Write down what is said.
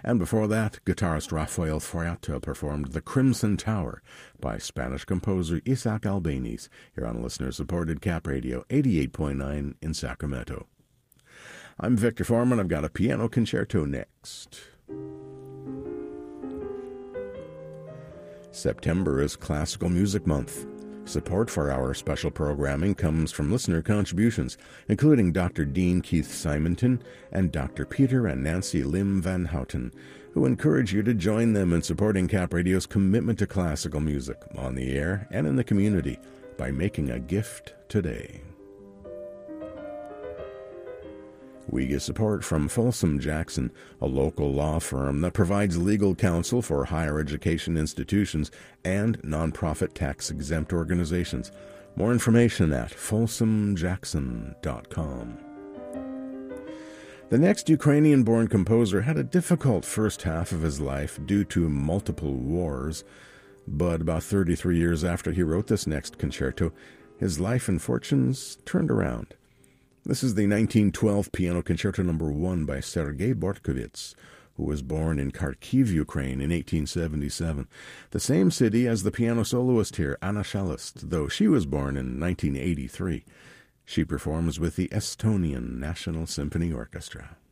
And before that, guitarist Rafael Foriato performed The Crimson Tower by Spanish composer Isaac Albéniz, here on listener-supported Cap Radio 88.9 in Sacramento. I'm Victor Foreman. I've got a piano concerto next. September is Classical Music Month. Support for our special programming comes from listener contributions, including Dr. Dean Keith Simonton and Dr. Peter and Nancy Lim Van Houten, who encourage you to join them in supporting Cap Radio's commitment to classical music on the air and in the community by making a gift today. We get support from Folsom Jackson, a local law firm that provides legal counsel for higher education institutions and nonprofit tax-exempt organizations. More information at folsomjackson.com. The next Ukrainian-born composer had a difficult first half of his life due to multiple wars, but about 33 years after he wrote this next concerto, his life and fortunes turned around. This is the 1912 Piano Concerto No. 1 by Sergei Bortkovich, who was born in Kharkiv, Ukraine in 1877, the same city as the piano soloist here, Anna Shalist, though she was born in 1983. She performs with the Estonian National Symphony Orchestra.